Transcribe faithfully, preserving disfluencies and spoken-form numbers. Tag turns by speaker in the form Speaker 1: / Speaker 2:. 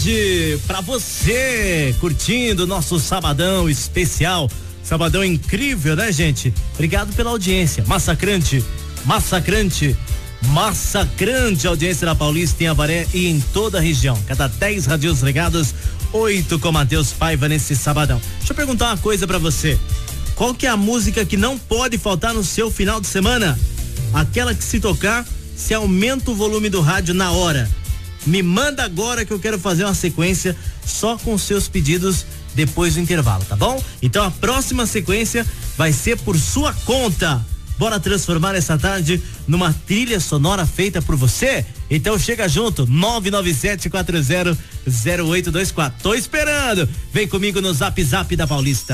Speaker 1: tarde pra você, curtindo o nosso sabadão especial, sabadão incrível, né, gente? Obrigado pela audiência, massacrante, massacrante, massacrante audiência da Paulista, em Avaré e em toda a região. Cada dez radios ligados, oito com Matheus Paiva nesse sabadão. Deixa eu perguntar uma coisa pra você. Qual que é a música que não pode faltar no seu final de semana? Aquela que, se tocar, se aumenta o volume do rádio na hora. Me manda agora que eu quero fazer uma sequência só com seus pedidos depois do intervalo, tá bom? Então a próxima sequência vai ser por sua conta. Bora transformar essa tarde numa trilha sonora feita por você? Então chega junto, nove nove sete quatro zero zero oito dois quatro. Tô esperando. Vem comigo no Zap Zap da Paulista.